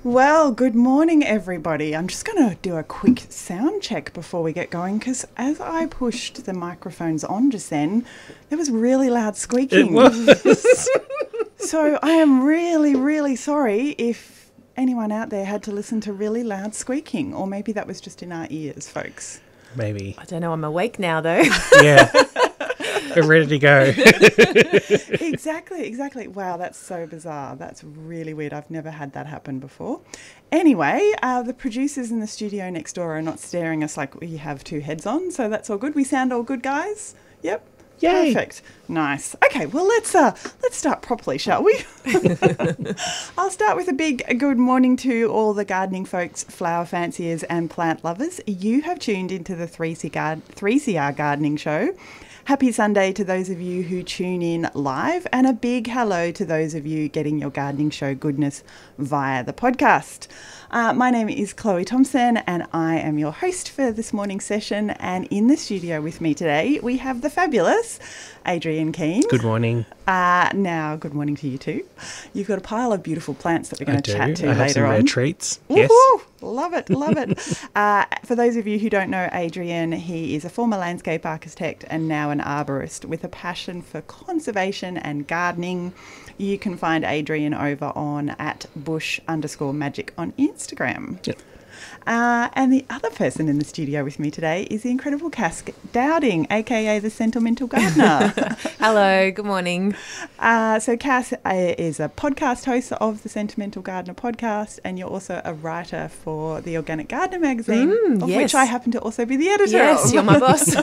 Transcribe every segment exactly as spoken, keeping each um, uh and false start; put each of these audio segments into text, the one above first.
Well, good morning, everybody. I'm just going to do a quick sound check before we get going because as I pushed the microphones on just then, there was really loud squeaking. It was. So I am really, really sorry if anyone out there had to listen to really loud squeaking, or maybe that was just in our ears, folks. Maybe. I don't know. I'm awake now, though. Yeah. We're ready to go. Exactly, exactly. Wow, that's so bizarre. That's really weird. I've never had that happen before. Anyway, uh, the producers in the studio next door are not staring us like we have two heads on, so that's all good. We sound all good, guys? Yep. Yay. Perfect. Nice. Okay, well, let's uh, let's start properly, shall we? I'll start with a big good morning to all the gardening folks, flower fanciers and plant lovers. You have tuned into the three C R Gardening Show. Happy Sunday to those of you who tune in live, and a big hello to those of you getting your gardening show goodness via the podcast. Uh, my name is Chloe Thompson and I am your host for this morning's session, and in the studio with me today we have the fabulous Adrian Keane. Good morning. Uh, now, good morning to you too. You've got a pile of beautiful plants that we're going I to do. chat to I have later some on. rare treats. Woohoo! Yes. Love it, love it. uh, for those of you who don't know Adrian, he is a former landscape architect and now an arborist with a passion for conservation and gardening. You can find Adrian over on at bush underscore magic on Instagram. Yep. Uh, and the other person in the studio with me today is the incredible Cass Dowding, aka the Sentimental Gardener. Hello, good morning. Uh, so Cass uh, is a podcast host of the Sentimental Gardener podcast, and you're also a writer for the Organic Gardener magazine, Mm, of yes. which I happen to also be the editor Yes, of. you're my boss.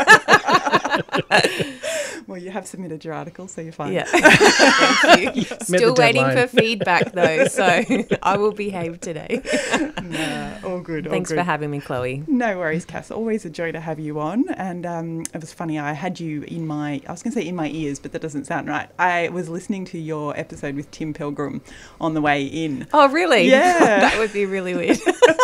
Well, you have submitted your article, so you're fine. Yeah, thank you. Met Still the waiting deadline. for feedback, though, so I will behave today. Nah, all good, all Thanks good. for having me, Chloe. No worries, Cass. Always a joy to have you on. And um, it was funny, I had you in my, I was going to say in my ears, but that doesn't sound right. I was listening to your episode with Tim Pilgrim on the way in. Oh, really? Yeah. That would be really weird.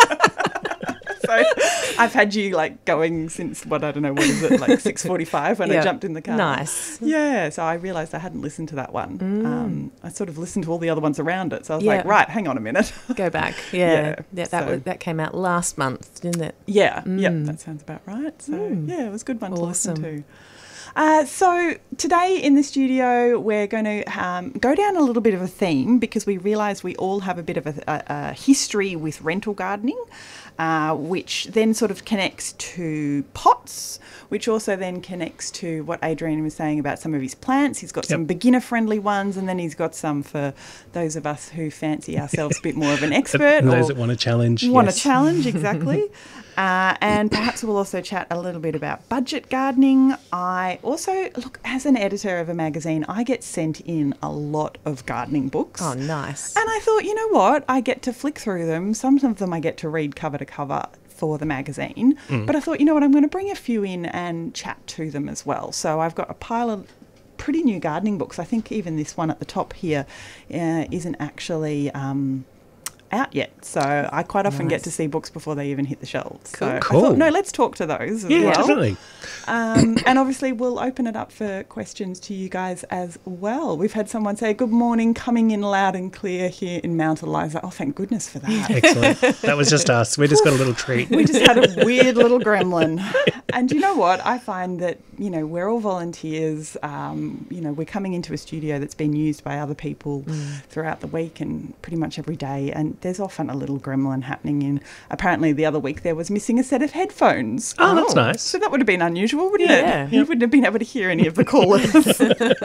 So I've had you like going since, what, I don't know, what is it, like six forty-five when I Yeah. jumped in the car. Nice. Yeah, so I realised I hadn't listened to that one. Mm. Um, I sort of listened to all the other ones around it. So I was Yeah. like, right, hang on a minute. Go back. Yeah. Yeah, that, that, so- was, that came out last month, didn't it? Yeah, yep, Mm. that sounds about right. So Mm. yeah, it was a good one to listen Awesome. to. Uh, so today in the studio, we're going to um, go down a little bit of a theme because we realise we all have a bit of a, a, a history with rental gardening, uh, which then sort of connects to pots, which also then connects to what Adrian was saying about some of his plants. He's got some Yep. beginner-friendly ones, and then he's got some for those of us who fancy ourselves a bit more of an expert. And those or that want a challenge. want yes. a challenge, exactly. Uh, and perhaps we'll also chat a little bit about budget gardening. I also, look, as an editor of a magazine, I get sent in a lot of gardening books. Oh, nice. And I thought, you know what? I get to flick through them. Some of them I get to read cover to cover for the magazine. Mm. But I thought, you know what? I'm going to bring a few in and chat to them as well. So I've got a pile of pretty new gardening books. I think even this one at the top here uh, isn't actually um, out yet. So I quite often get Nice. to see books before they even hit the shelves. So I Cool. thought, no, let's talk to those as Yeah, well. definitely. Um, and obviously we'll open it up for questions to you guys as well. We've had someone say, good morning, coming in loud and clear here in Mount Eliza. Oh, thank goodness for that. Excellent. That was just us. We just got a little treat. We just had a weird little gremlin. And you know what? I find that, you know, we're all volunteers. Um, you know, we're coming into a studio that's been used by other people Mm. throughout the week and pretty much every day. And there's often a little gremlin happening in. Apparently the other week there was missing a set of headphones. Oh, that's nice. So that would have been unusual, wouldn't Yeah. it? You wouldn't have been able to hear any of the callers.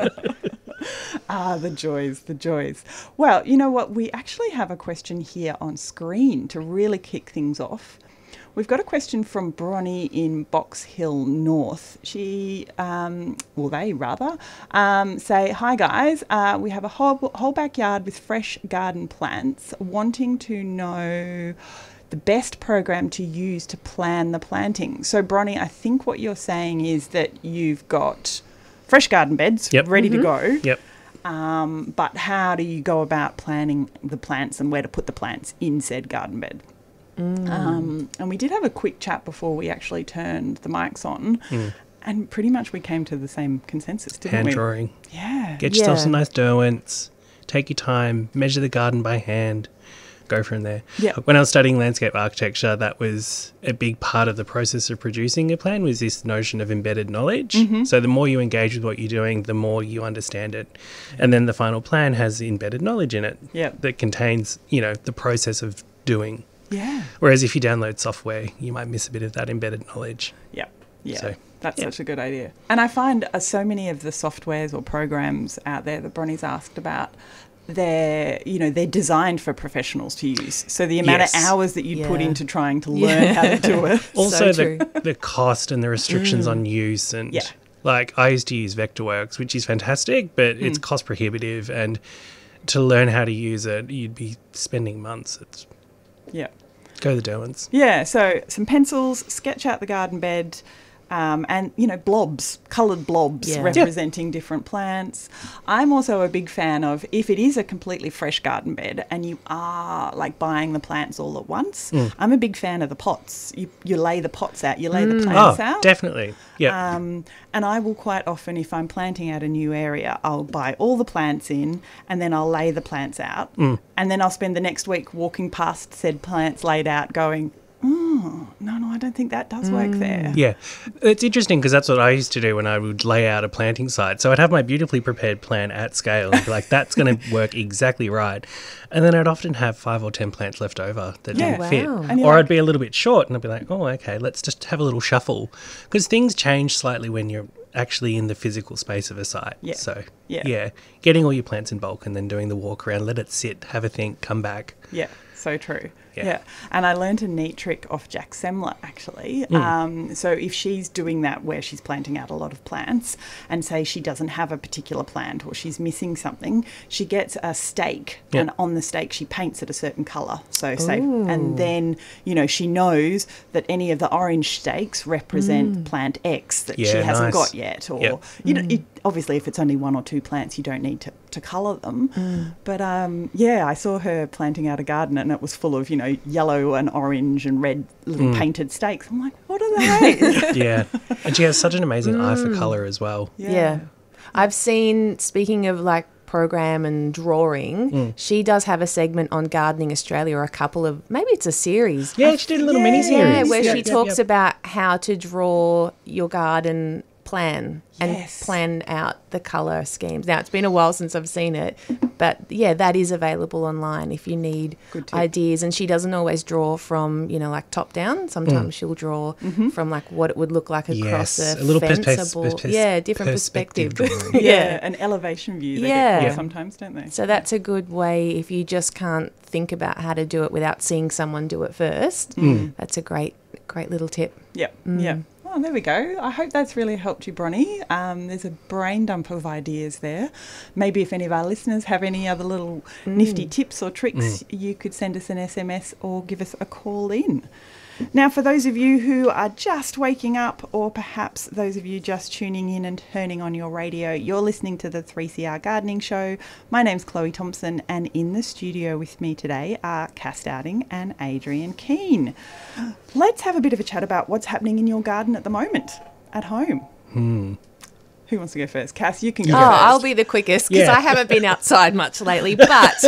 Ah, the joys, the joys. Well, you know what? We actually have a question here on screen to really kick things off. We've got a question from Bronnie in Box Hill North. She, um, well, they rather, um, say, hi guys, uh, we have a whole, whole backyard with fresh garden plants, wanting to know the best program to use to plan the planting. So Bronnie, I think what you're saying is that you've got fresh garden beds Yep. ready to go. Yep. Um, but how do you go about planning the plants and where to put the plants in said garden bed? Mm. Um, and we did have a quick chat before we actually turned the mics on. Mm. And pretty much we came to the same consensus, didn't Hand we? drawing. Yeah. Get yourself Yeah. some nice Derwents. Take your time. Measure the garden by hand. go from there. Yeah. When I was studying landscape architecture, that was a big part of the process of producing a plan, was this notion of embedded knowledge. Mm-hmm. So the more you engage with what you're doing, the more you understand it. And then the final plan has embedded knowledge in it Yeah. that contains, you know, the process of doing. Yeah. Whereas if you download software, you might miss a bit of that embedded knowledge. Yeah. Yeah. So, That's yeah. such a good idea. And I find uh, so many of the softwares or programs out there that Bronnie's asked about, they're, you know, they're designed for professionals to use. So the amount Yes. of hours that you put Yeah. into trying to learn how to do it. Also, So the, the cost and the restrictions on use. And Yeah. like, I used to use Vectorworks, which is fantastic, but it's cost prohibitive. And to learn how to use it, you'd be spending months. It's Yeah. go the Derwents. Yeah, so some pencils, sketch out the garden bed, um, and, you know, blobs, coloured blobs Yeah. representing different plants. I'm also a big fan of, if it is a completely fresh garden bed and you are, like, buying the plants all at once, I'm a big fan of the pots. You, you lay the pots out, you lay the Oh, plants out. definitely. Yeah. Um, and I will quite often, if I'm planting out a new area, I'll buy all the plants in and then I'll lay the plants out. Mm. And then I'll spend the next week walking past said plants laid out going, oh, no, no, I don't think that does work there. Yeah, it's interesting because that's what I used to do when I would lay out a planting site. So I'd have my beautifully prepared plan at scale and be like, that's going to work exactly right. And then I'd often have five or ten plants left over that Yeah. didn't fit. Wow. And you're Or like- I'd be a little bit short and I'd be like, oh, okay, let's just have a little shuffle. Because things change slightly when you're actually in the physical space of a site. Yeah. So, Yeah. yeah, getting all your plants in bulk and then doing the walk around, let it sit, have a think, come back. Yeah, so true. Yeah. Yeah. And I learned a neat trick off Jack Semler, actually. Mm. Um, so if she's doing that where she's planting out a lot of plants and say she doesn't have a particular plant or she's missing something, she gets a stake Yeah. and on the stake she paints it a certain colour. So say, and then, you know, she knows that any of the orange stakes represent plant X that she Yeah, hasn't nice. got yet. Or, Yep. you know, it, obviously if it's only one or two plants, you don't need to, to colour them. But um, yeah, I saw her planting out a garden and it was full of, you know, yellow and orange and red little painted stakes. I'm like, what are they? Yeah. And she has such an amazing eye for colour as well. Yeah. I've seen, speaking of like program and drawing, Mm. she does have a segment on Gardening Australia, or a couple of, maybe it's a series. Yeah, she did a little Yeah. mini series. Yeah, where Yep, she yep, talks yep. about how to draw your garden plan and Yes. plan out the colour schemes. Now, it's been a while since I've seen it, but yeah, that is available online if you need Good tip. ideas. And she doesn't always draw from, you know, like top down. Sometimes she'll draw from like what it would look like across Yes, a, a little fence, perspe- a ball. perspe- yeah, different perspective perspective. drawing. Yeah, yeah. an elevation view. They Yeah. get Yeah. sometimes, don't they? So that's a good way if you just can't think about how to do it without seeing someone do it first. That's a great, great little tip. Yep, yep. Oh, there we go. I hope that's really helped you, Bronnie. Um, there's a brain dump of ideas there. Maybe if any of our listeners have any other little nifty tips or tricks, you could send us an S M S or give us a call in. Now, for those of you who are just waking up, or perhaps those of you just tuning in and turning on your radio, you're listening to the three C R Gardening Show. My name's Chloe Thompson, and in the studio with me today are Cass Dowding and Adrian Keane. Let's have a bit of a chat about what's happening in your garden at the moment, at home. Hmm. Who wants to go first? Cass, you can Oh, go first. I'll be the quickest because Yeah. I haven't been outside much lately. But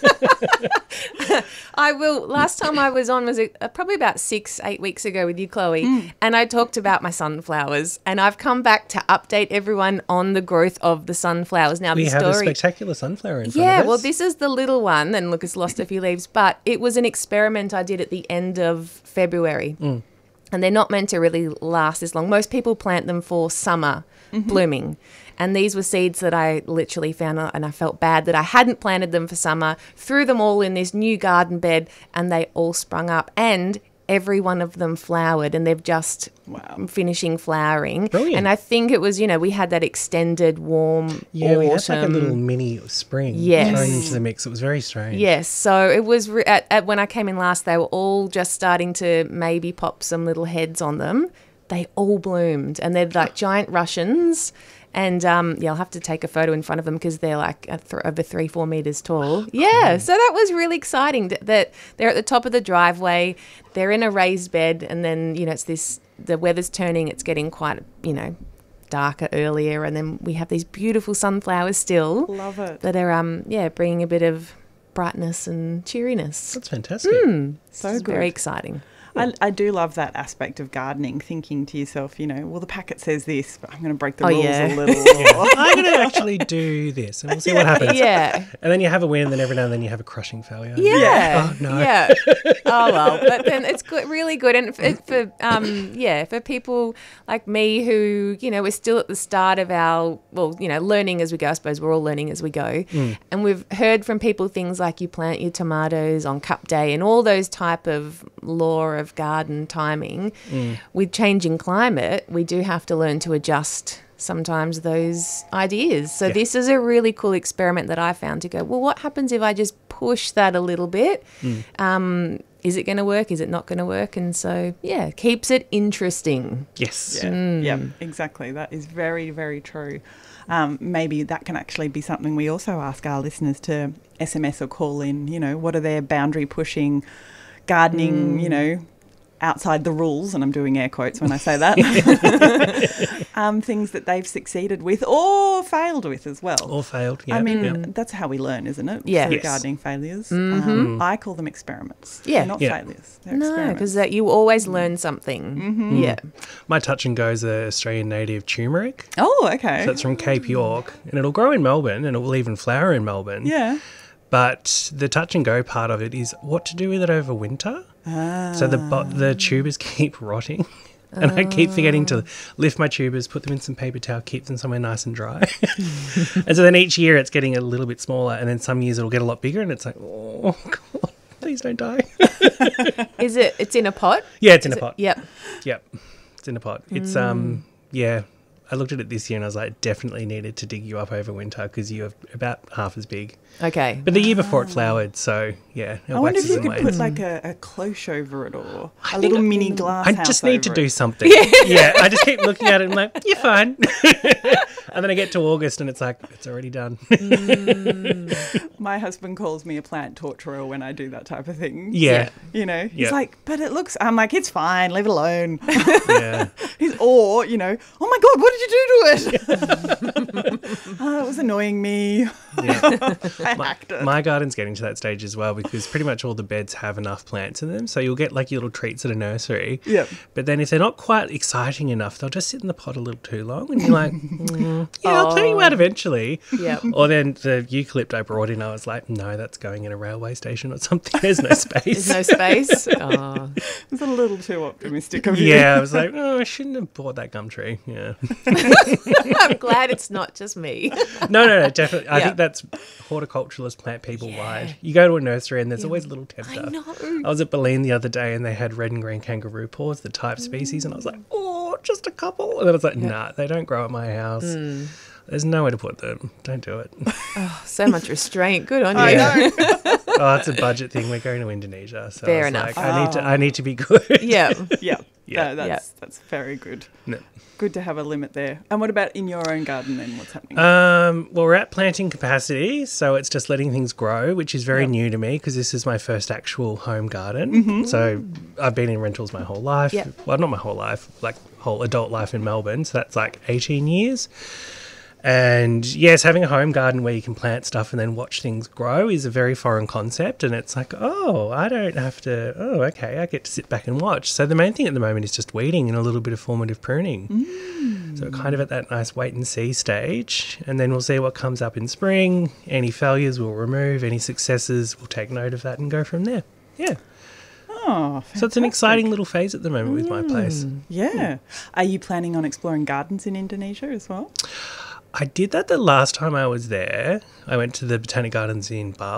I will. Last time I was on was uh, probably about six, eight weeks ago with you, Chloe, and I talked about my sunflowers. And I've come back to update everyone on the growth of the sunflowers. Now, We the have a story. spectacular sunflower in front Yeah, of us. well, this is the little one, and look, it's lost a few leaves, but it was an experiment I did at the end of February. And they're not meant to really last this long. Most people plant them for summer blooming. And these were seeds that I literally found, and I felt bad that I hadn't planted them for summer, threw them all in this new garden bed, and they all sprung up. And every one of them flowered, and they've just Wow. finishing flowering. Brilliant. And I think it was, you know, we had that extended warm Yeah, we had like a autumn. little mini spring Yes. thrown into the mix. It was very strange. Yes, so it was re- at, at when I came in last, they were all just starting to maybe pop some little heads on them. They all bloomed, and they're like giant Russians. And um, yeah, I'll have to take a photo in front of them because they're like a th- over three, four meters tall. Yeah, so that was really exciting. th- That they're at the top of the driveway, they're in a raised bed, and then you know it's this. The weather's turning; it's getting quite you know darker earlier, and then we have these beautiful sunflowers still Love it. that are um yeah bringing a bit of brightness and cheeriness. That's fantastic. Mm, So it's good. very exciting. I, I do love that aspect of gardening, thinking to yourself, you know, well, the packet says this, but I'm going to break the Oh, rules yeah. a little. I'm going to actually do this and we'll see what happens. Yeah. And then you have a win and then every now and then you have a crushing failure. Yeah. Oh, no. Yeah. Oh, well. But then it's good, really good. And for, for um, yeah, for people like me who, you know, we're still at the start of our, well, you know, learning as we go. I suppose we're all learning as we go. Mm. And we've heard from people things like you plant your tomatoes on cup day and all those type of law of garden timing. Mm. With changing climate, we do have to learn to adjust sometimes those ideas. So Yeah. this is a really cool experiment that I found to go, well, what happens if I just push that a little bit? Mm. Um, is it going to work? Is it not going to work? And so, yeah, keeps it interesting. Yes. Yeah, Mm. yeah, exactly. That is very, very true. Um, maybe that can actually be something we also ask our listeners to S M S or call in. You know, what are their boundary pushing, gardening, you know, outside the rules, and I'm doing air quotes when I say that, um, things that they've succeeded with or failed with as well. Or failed. Yeah. I mean, yeah. that's how we learn, isn't it? Yeah. Through Yes. gardening failures. Mhm. Um, I call them experiments. Yeah. They're not Yeah. failures. They're No, experiments. because that you always learn something. Mhm. Yeah. My touch and go is a Australian native turmeric. Oh, okay. So it's from Cape York and it'll grow in Melbourne and it will even flower in Melbourne. yeah. But the touch and go part of it is what to do with it over winter. Ah. So the bo- the tubers keep rotting. And I keep forgetting to lift my tubers, put them in some paper towel, keep them somewhere nice and dry. And so then each year it's getting a little bit smaller and then some years it'll get a lot bigger and it's like, oh, God, please don't die. Is it, it's in a pot? Yeah, it's in Is a it- pot. Yep. Yep, it's in a pot. It's, um, yeah, I looked at it this year and I was like, definitely needed to dig you up over winter because you're about half as big. Okay. But the year before it flowered, so yeah, it I wonder if waxes you and could wanes. put like a, a cloche over it or a think little I- mini glass I house just need to over do it. something. Yeah, I just keep looking at it and I'm like, you're fine. And then I get to August and it's like, it's already done. My husband calls me a plant torturer when I do that type of thing. Yeah, You know, he's Yeah. like, but it looks, I'm like, it's fine, leave it alone. yeah. He's, or, you know, oh my God, what did you do to it? oh, it was annoying me. yeah. I My, hacked it. my garden's getting to that stage as well because pretty much all the beds have enough plants in them. So you'll get like your little treats at a nursery. Yep. But then if they're not quite exciting enough, they'll just sit in the pot a little too long. And you're like, mm, yeah, I'll clean you out eventually. Yep. Or then the eucalypt I brought in, I was like, no, that's going in a railway station or something. There's no space. There's no space. Oh. It's a little too optimistic of you. Yeah, I was like, oh, I shouldn't have bought that gum tree. Yeah. I'm glad it's not just me. No, no, no, definitely. I Yeah. think that's horticulturalist plant people wide. You go to a nursery and there's always a little tempter. I know. I was at Berlin the other day and they had red and green kangaroo paws, the type species, and I was like, oh, just a couple. And then I was like, nah, they don't grow at my house. Mm. There's nowhere to put them. Don't do it. So much restraint. Good on you. I know. Oh, it's a budget thing. We're going to Indonesia. So Fair I was enough. like, I need to Oh. I need to be good. Yeah. yeah. Yeah. No, that's, that's very good. No. Good to have a limit there. And what about in your own garden then? What's happening? Um, well, we're at planting capacity, so it's just letting things grow, which is very Yep. new to me because this is my first actual home garden. So I've been in rentals my whole life. Yep. Well, not my whole life, like whole adult life in Melbourne. So that's like eighteen years. And yes, having a home garden where you can plant stuff and then watch things grow is a very foreign concept. And it's like, oh, I don't have to, oh, okay, I get to sit back and watch. So the main thing at the moment is just weeding and a little bit of formative pruning. Mm. So kind of at that nice wait and see stage. And then we'll see what comes up in spring. Any failures we'll remove, any successes we'll take note of that and go from there. Yeah. Oh, So it's an fantastic. exciting little phase at the moment with my place. Yeah. Are you planning on exploring gardens in Indonesia as well? I did that the last time I was there. I went to the Botanic Gardens in Bali.